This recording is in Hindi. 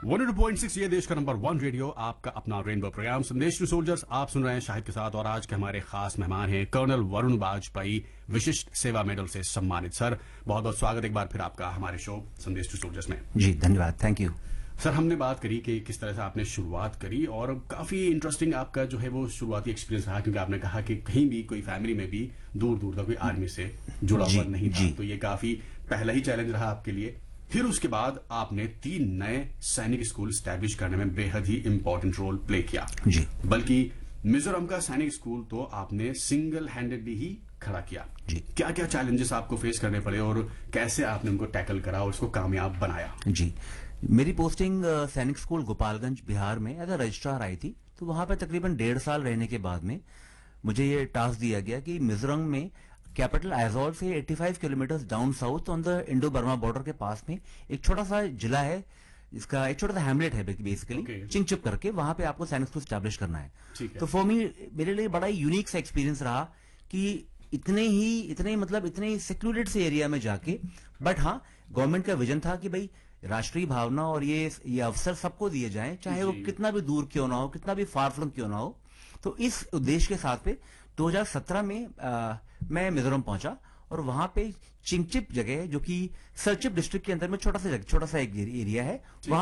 102.6 ये देश का नंबर 1 रेडियो, आपका अपना रेनबो प्रोग्राम संदेश टू सोल्जर्स। आप सुन रहे हैं शाहिद के साथ, और आज के हमारे खास मेहमान हैं कर्नल वरुण वाजपेयी, विशिष्ट सेवा मेडल से सम्मानित। सर, बहुत बहुत स्वागत एक बार फिर आपका हमारे शो संदेश टू सोल्जर्स में। जी धन्यवाद, थैंक यू। सर, हमने बात करी कि किस तरह से आपने शुरुआत करी, और काफी इंटरेस्टिंग आपका जो है वो शुरुआती एक्सपीरियंस रहा, क्योंकि आपने कहा कि कहीं भी कोई फैमिली में भी दूर दूर तक कोई आर्मी से जुड़ा हुआ नहीं था, तो ये काफी पहला ही चैलेंज रहा आपके लिए। फिर उसके बाद आपने 3 नए सैनिक स्कूल स्टैब्लिश करने में बेहद ही इंपॉर्टेंट रोल प्ले किया जी। बल्कि मिजोरम का सैनिक स्कूल तो आपने सिंगल हैंडेडली ही खड़ा किया जी। क्या क्या चैलेंजेस आपको फेस करने पड़े और कैसे आपने उनको टैकल करा और उसको कामयाब बनाया? जी, मेरी पोस्टिंग सैनिक स्कूल गोपालगंज बिहार में एज अ रजिस्ट्रार आई थी। तो वहां पे तकरीबन 1.5 साल रहने के बाद में मुझे ये टास्क दिया गया कि मिजोरम में कैपिटल आइजोल से 85 kilometre down south on the Indo Burma border के पास में एक छोटा सा जिला है, इसका एक छोटा सा हैमलेट है बेसिकली, चिंगचिप करके। वहां पे आपको सैनिक स्कूल स्टैब्लिश करना है। तो फॉर मी, मेरे लिए बड़ा ही यूनिक सा एक्सपीरियंस रहा कि इतने सेक्लूडेड से एरिया में जाके, बट हाँ, गवर्नमेंट का विजन था कि भाई राष्ट्रीय भावना और ये अवसर सबको दिए जाएं, चाहे वो कितना भी दूर क्यों ना हो, कितना भी फार फ्लंग क्यों ना हो। तो इस उद्देश्य के साथ पे 2017 में मैं मिजोरम पहुंचा, और वहां पे चिंगचिप जगह, जो कि सरचिप डिस्ट्रिक्ट के अंदर में छोटा सा एक एरिया है, वहां